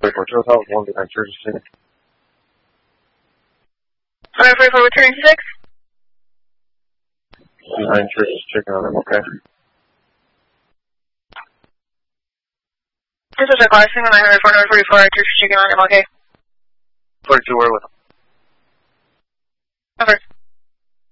44 Hotel, 129 Church Street. 144 returning 6. 9 Church checking on him, okay? This is a crossing on 144 Church checking on him, okay? 42, where with him? Over.